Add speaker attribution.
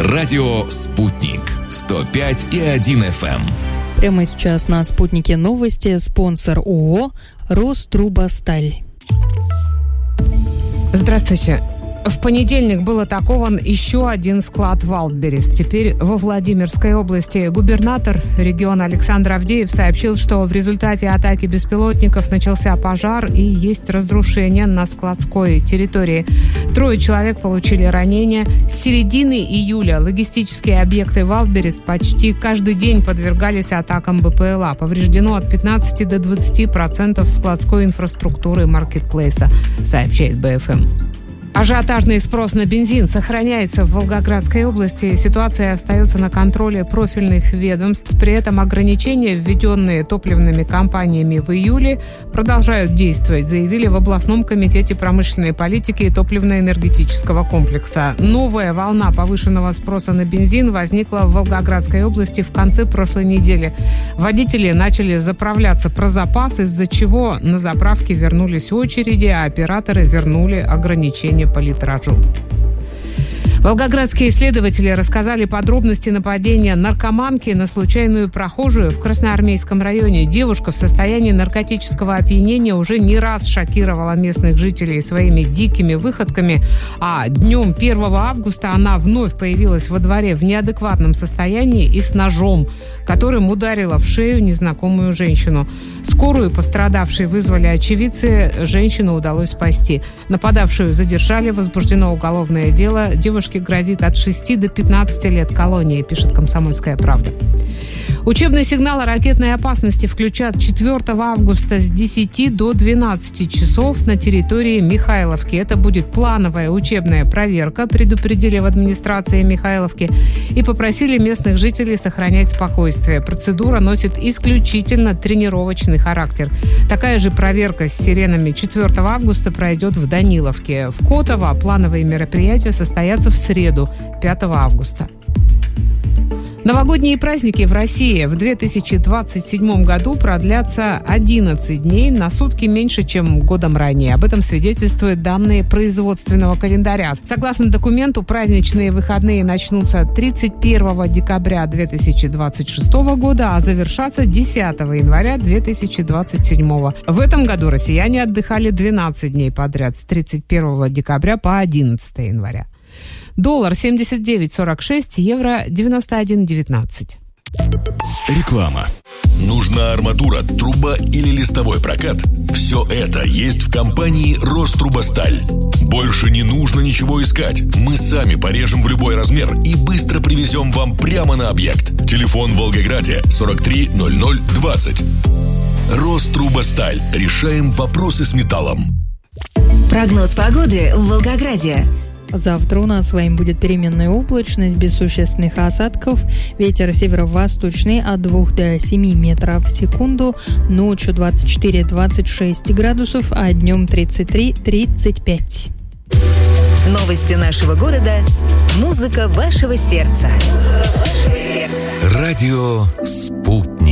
Speaker 1: Радио «Спутник». 105,1 FM.
Speaker 2: Прямо сейчас на «Спутнике» новости. Спонсор ООО «Рострубосталь».
Speaker 3: Здравствуйте. В понедельник был атакован еще один склад Wildberries. Теперь во Владимирской области. Губернатор региона Александр Авдеев сообщил, что в результате атаки беспилотников начался пожар и есть разрушение на складской территории. 3 человек получили ранения. С середины июля логистические объекты Wildberries почти каждый день подвергались атакам БПЛА. Повреждено от 15 до 20% складской инфраструктуры маркетплейса, сообщает БФМ. Ажиотажный спрос на бензин сохраняется в Волгоградской области. Ситуация остается на контроле профильных ведомств. При этом ограничения, введенные топливными компаниями в июле, продолжают действовать, заявили в областном комитете промышленной политики и топливно-энергетического комплекса. Новая волна повышенного спроса на бензин возникла в Волгоградской области в конце прошлой недели. Водители начали заправляться про запас, из-за чего на заправке вернулись очереди, а операторы вернули ограничения по литражу. Волгоградские следователи рассказали подробности нападения наркоманки на случайную прохожую в Красноармейском районе. Девушка в состоянии наркотического опьянения уже не раз шокировала местных жителей своими дикими выходками, а днем 1 августа она вновь появилась во дворе в неадекватном состоянии и с ножом, которым ударила в шею незнакомую женщину. Скорую пострадавшей вызвали очевидцы, женщину удалось спасти. Нападавшую задержали, возбуждено уголовное дело. Девушке грозит от 6 до 15 лет колонии, пишет «Комсомольская правда». Учебный сигнал о ракетной опасности включат 4 августа с 10 до 12 часов на территории Михайловки. Это будет плановая учебная проверка, предупредили в администрации Михайловки и попросили местных жителей сохранять спокойствие. Процедура носит исключительно тренировочный характер. Такая же проверка с сиренами 4 августа пройдет в Даниловке. В Котово плановые мероприятия состоятся в среду, 5 августа. Новогодние праздники в России в 2027 году продлятся 11 дней, на сутки меньше, чем годом ранее. Об этом свидетельствуют данные производственного календаря. Согласно документу, праздничные выходные начнутся 31 декабря 2026 года, а завершатся 10 января 2027. В этом году россияне отдыхали 12 дней подряд, с 31 декабря по 11 января. Доллар 79.46, евро 91.19.
Speaker 1: Реклама. Нужна арматура, труба или листовой прокат? Все это есть в компании «Рострубосталь». Больше не нужно ничего искать. Мы сами порежем в любой размер и быстро привезем вам прямо на объект. Телефон в Волгограде 43 00 20. «Рострубосталь». Решаем вопросы с металлом.
Speaker 4: Прогноз погоды в Волгограде.
Speaker 2: Завтра у нас с вами будет переменная облачность, без существенных осадков. Ветер северо-восточный от 2 до 7 метров в секунду. Ночью 24-26 градусов, а днем 33-35.
Speaker 4: Новости нашего города. Музыка вашего сердца.
Speaker 1: Радио «Спутник».